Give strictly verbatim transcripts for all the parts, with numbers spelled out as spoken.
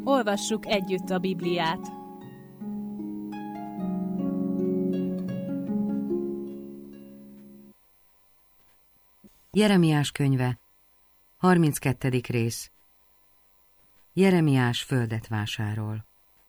Olvassuk együtt a Bibliát. Jeremiás könyve, harminckettedik rész. Jeremiás földet vásárol.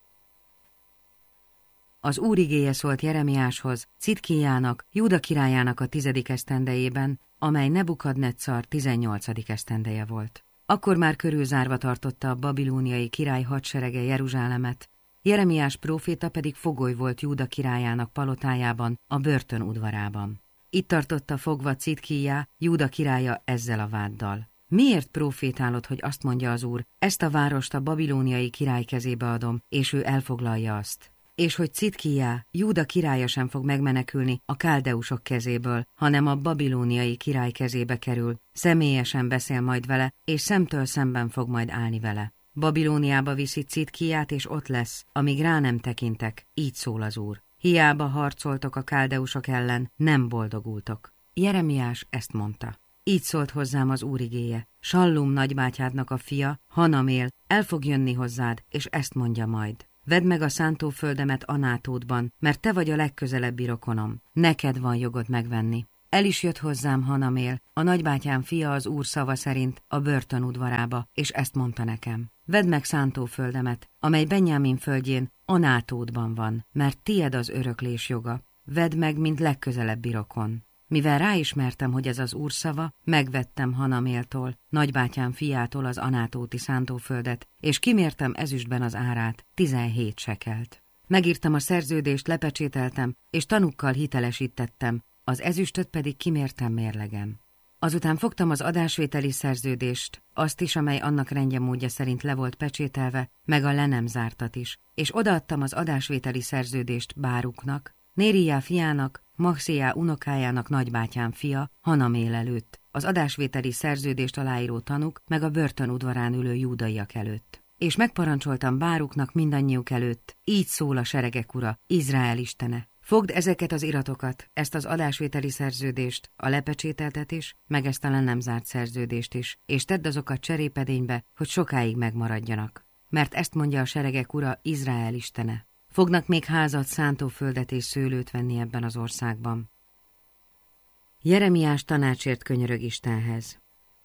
Az Úr igéje szólt Jeremiáshoz, Citkíjának, Júda királyának a tizedik esztendejében, amely Nebukadneccar tizennyolcadik esztendeje volt. Akkor már körülzárva tartotta a babilóniai király hadserege Jeruzsálemet, Jeremiás próféta pedig fogoly volt Júda királyának palotájában, a börtön udvarában. Itt tartotta fogva Citkíjá, Júda királya ezzel a váddal. Miért prófétálod, hogy azt mondja az Úr, ezt a várost a babilóniai király kezébe adom, és ő elfoglalja azt? És hogy Citkíjá, Júda királya sem fog megmenekülni a káldeusok kezéből, hanem a babilóniai király kezébe kerül, személyesen beszél majd vele, és szemtől szemben fog majd állni vele. Babilóniába viszi Citkíját, és ott lesz, amíg rá nem tekintek, így szól az Úr. Hiába harcoltok a káldeusok ellen, nem boldogultok. Jeremiás ezt mondta. Így szólt hozzám az Úr igéje. Sallum nagybátyádnak a fia, Hanamél, el fog jönni hozzád, és ezt mondja majd. Vedd meg a szántóföldemet Anátótban, mert te vagy a legközelebbi rokonom. Neked van jogod megvenni. El is jött hozzám Hanamél, a nagybátyám fia az Úr szava szerint a börtön udvarába, és ezt mondta nekem. Vedd meg szántóföldemet, amely Benjámin földjén Anátótban van, mert tied az öröklés joga. Vedd meg, mint legközelebbi rokon. Mivel ráismertem, hogy ez az Úr szava, megvettem Hanaméltól, nagybátyám fiától az anátóti szántóföldet, és kimértem ezüstben az árát, tizenhét sekelt. Megírtam a szerződést, lepecsételtem, és tanukkal hitelesítettem, az ezüstöt pedig kimértem mérlegem. Azután fogtam az adásvételi szerződést, azt is, amely annak rendje módja szerint le volt pecsételve, meg a le nem zártat is, és odaadtam az adásvételi szerződést Báruknak, Nériá fiának, Maxéjá unokájának nagybátyám fia, Hanamél előtt, az adásvételi szerződést aláíró tanuk, meg a börtön udvarán ülő júdaiak előtt. És megparancsoltam Báruknak mindannyiuk előtt, így szól a seregek ura, Izrael istene. Fogd ezeket az iratokat, ezt az adásvételi szerződést, a lepecsételtet is, meg ezt a le nem zárt szerződést is, és tedd azokat cserépedénybe, hogy sokáig megmaradjanak. Mert ezt mondja a seregek ura, Izrael istene. Fognak még házat, szántóföldet és szőlőt venni ebben az országban. Jeremiás tanácsért könyörög Istenhez.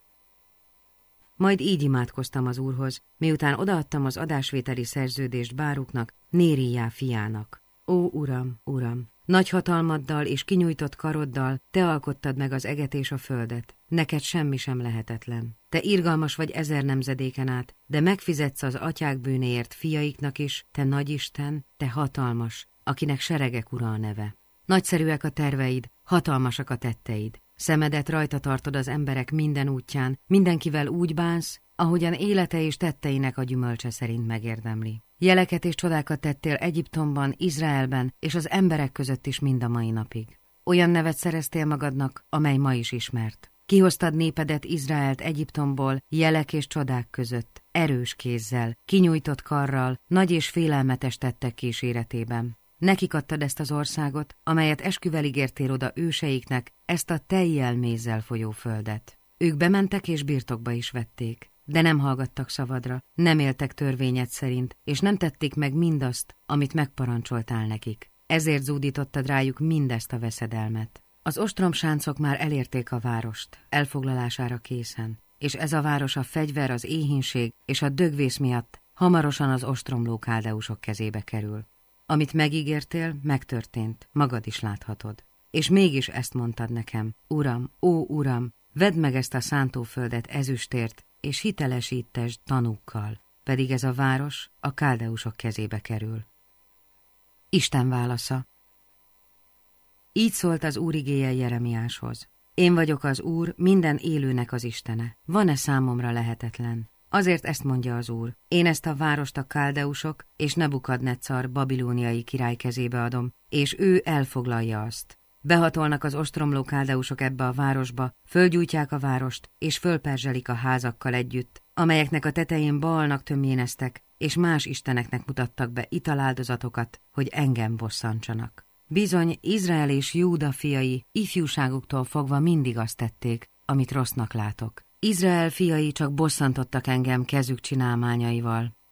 Majd így imádkoztam az Úrhoz, miután odaadtam az adásvételi szerződést Báruknak, Nériá fiának. Ó, Uram, Uram! Nagy hatalmaddal és kinyújtott karoddal te alkottad meg az eget és a földet. Neked semmi sem lehetetlen. Te irgalmas vagy ezer nemzedéken át, de megfizetsz az atyák bűnéért fiaiknak is, te nagyisten, te hatalmas, akinek seregek ura a neve. Nagyszerűek a terveid, hatalmasak a tetteid. Szemedet rajta tartod az emberek minden útján, mindenkivel úgy bánsz, ahogyan élete és tetteinek a gyümölcse szerint megérdemli. Jeleket és csodákat tettél Egyiptomban, Izraelben és az emberek között is mind a mai napig. Olyan nevet szereztél magadnak, amely ma is ismert. Kihoztad népedet Izraelt Egyiptomból, jelek és csodák között, erős kézzel, kinyújtott karral, nagy és félelmetes tettek kíséretében. Nekik adtad ezt az országot, amelyet esküvel ígértél oda őseiknek, ezt a tejjel mézzel folyó földet. Ők bementek és birtokba is vették. De nem hallgattak szavadra, nem éltek törvényed szerint, és nem tették meg mindazt, amit megparancsoltál nekik. Ezért zúdítottad rájuk mindezt a veszedelmet. Az ostromsáncok már elérték a várost, elfoglalására készen, és ez a város a fegyver, az éhínség és a dögvész miatt hamarosan az ostromló káldeusok kezébe kerül. Amit megígértél, megtörtént, magad is láthatod. És mégis ezt mondtad nekem, Uram, ó Uram, vedd meg ezt a szántóföldet ezüstért, és hitelesítesd tanúkkal, pedig ez a város a káldeusok kezébe kerül. Isten válasza. Így szólt az Úr igéje Jeremiáshoz. Én vagyok az Úr, minden élőnek az Istene. Van-e számomra lehetetlen? Azért ezt mondja az Úr. Én ezt a várost a káldeusok és Nebukadneccar babilóniai király kezébe adom, és ő elfoglalja azt. Behatolnak az ostromló káldeusok ebbe a városba, fölgyújtják a várost, és fölperzselik a házakkal együtt, amelyeknek a tetején Baalnak tömjéneztek, és más isteneknek mutattak be italáldozatokat, hogy engem bosszantsanak. Bizony, Izrael és Júda fiai ifjúságuktól fogva mindig azt tették, amit rossznak látok. Izrael fiai csak bosszantottak engem kezük csinálmányaival.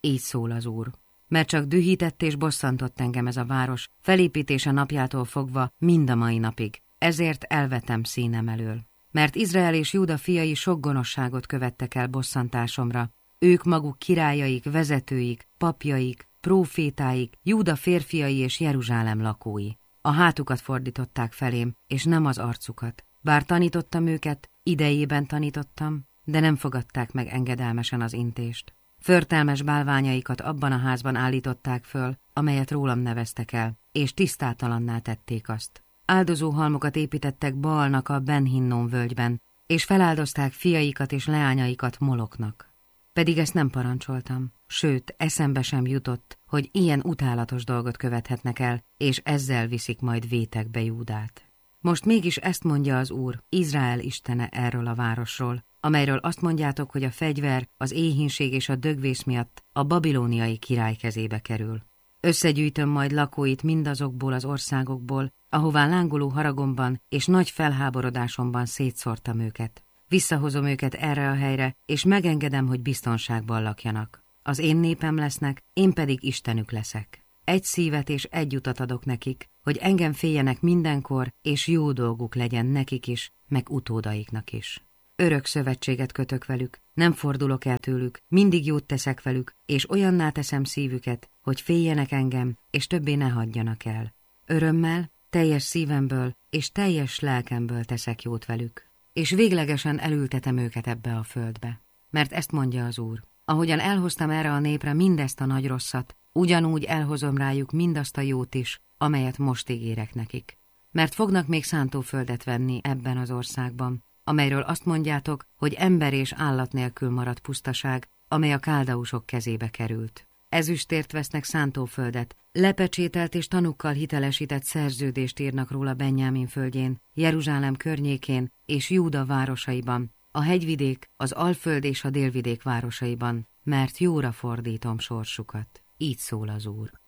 így szól az Úr. Mert csak dühített és bosszantott engem ez a város, felépítése napjától fogva mind a mai napig. Ezért elvetem színem elől. Mert Izrael és Júda fiai sok gonoszságot követtek el bosszantásomra. Ők maguk királyaik, vezetőik, papjaik, prófétáik, Júda férfiai és Jeruzsálem lakói. A hátukat fordították felém, és nem az arcukat. Bár tanítottam őket, idejében tanítottam, de nem fogadták meg engedelmesen az intést. Förtelmes bálványaikat abban a házban állították föl, amelyet rólam neveztek el, és tisztátalanná tették azt. Áldozó halmokat építettek Baalnak a Ben Hinnom völgyben, és feláldozták fiaikat és leányaikat Moloknak. Pedig ezt nem parancsoltam, sőt, eszembe sem jutott, hogy ilyen utálatos dolgot követhetnek el, és ezzel viszik majd vétekbe Júdát. Most mégis ezt mondja az Úr, Izrael istene erről a városról, amelyről azt mondjátok, hogy a fegyver, az éhínség és a dögvész miatt a babilóniai király kezébe kerül. Összegyűjtöm majd lakóit mindazokból az országokból, ahová lángoló haragomban és nagy felháborodásomban szétszórtam őket. Visszahozom őket erre a helyre, és megengedem, hogy biztonságban lakjanak. Az én népem lesznek, én pedig Istenük leszek. Egy szívet és egy utat adok nekik, hogy engem féljenek mindenkor, és jó dolguk legyen nekik is, meg utódaiknak is. Örök szövetséget kötök velük, nem fordulok el tőlük, mindig jót teszek velük, és olyanná teszem szívüket, hogy féljenek engem, és többé ne hagyjanak el. Örömmel, teljes szívemből és teljes lelkemből teszek jót velük, és véglegesen elültetem őket ebbe a földbe. Mert ezt mondja az Úr, ahogyan elhoztam erre a népre mindezt a nagy rosszat, ugyanúgy elhozom rájuk mindazt a jót is, amelyet most ígérek nekik. Mert fognak még szántóföldet venni ebben az országban, amelyről azt mondjátok, hogy ember és állat nélkül maradt pusztaság, amely a káldausok kezébe került. Ezüstért vesznek szántóföldet, lepecsételt és tanukkal hitelesített szerződést írnak róla Benjámin földjén, Jeruzsálem környékén és Júda városaiban, a hegyvidék, az Alföld és a délvidék városaiban, mert jóra fordítom sorsukat. Így szól az Úr.